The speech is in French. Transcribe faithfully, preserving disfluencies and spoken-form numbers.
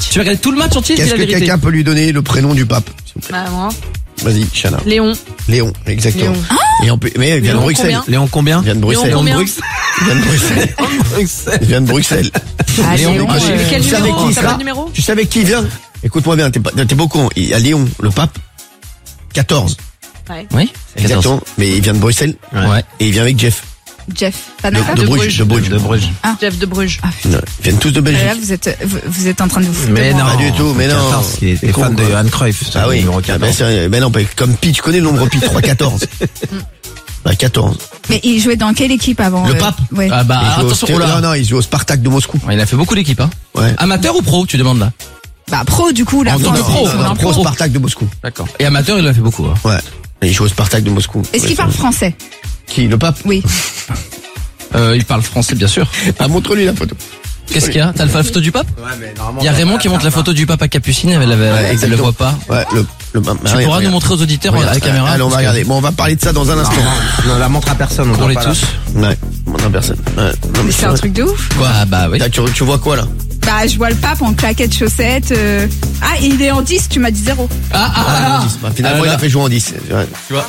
match. Tu vas regarder tout le match entier, dis Qu'est-ce la que vérité. quelqu'un peut lui donner le prénom du pape s'il vous plaît? Bah moi. Vas-y, Chana. Léon. Léon, exactement. Léon. Et on peut, mais il vient de Léon Bruxelles. combien Léon combien? Il vient de Bruxelles. Léon combien Bruxelles. Il vient de Bruxelles. Bruxelles. Il vient de Bruxelles. Ah, Léon, Léon, mais euh, Mais quel tu sais avec numéro? qui il T'as pas sera de numéro? Tu sais avec qui il vient? Écoute-moi bien, t'es pas, t'es pas au courant. Il y a Léon, le pape. quatorze. Ouais. Oui. Exactement. Mais il vient de Bruxelles. Ouais. Et il vient avec Jeff. Jeff De, Panaka. de De Bruges. Bruges. De Bruges. De Bruges. Jeff de Bruges. Ah, Non, Ils viennent tous de Belgique. là, vous êtes, vous, vous êtes en train de vous foutre Mais de moi. non. Pas du tout, mais non. quatorze, il était C'est con, fan de quoi. Johan Cruyff. Ah oui. Numéro Ah ben, quatorze. c'est- ben non, ben, comme Pi, tu connais le nombre Pi, trois quatorze. Bah, quatorze. Mais il jouait dans quelle équipe avant Le euh, pape Ouais. Ah bah, Il joue au- attention, oh là. Non, non, il joue au Spartak de Moscou. Ouais, il a fait beaucoup d'équipes, hein. Ouais. Amateur ou pro, tu demandes là? Bah pro du coup, la En tant France. que pro, ils sont non, dans non, le pro pro. Spartak de Moscou. D'accord. Et amateur, il l'a fait beaucoup, hein. Ouais. Et il joue au Spartak de Moscou. Est-ce qu'il Ouais, parle c'est- français? Qui, le pape? Oui. Euh, il parle français, bien sûr. Ah, montre-lui la photo. Qu'est-ce qu'il y a? T'as la photo du pape? Ouais, mais normalement. Il y a Raymond qui montre la photo du pape à Capucine, elle, elle, elle, elle le voit pas. Ouais, le, le, bah, Tu regarde, pourras nous regarde. montrer aux auditeurs Regarde, à la caméra. Allez, on va parce que- regarder. Bon, on va parler de ça dans un instant. On la montre à personne. on Pour doit les pas la- tous. Ouais, non, personne. Ouais. Non, mais Mais c'est un vrai. truc de ouf. Quoi? Ah bah oui. Là, tu, tu vois quoi, là? Bah je vois le pape en claquettes chaussettes. euh. Ah il est en dix, tu m'as dit zéro. Ah, ah, Ah, ah, en dix. Bah, finalement, Ah, il là. a fait jouer en dix. Ouais. Tu vois?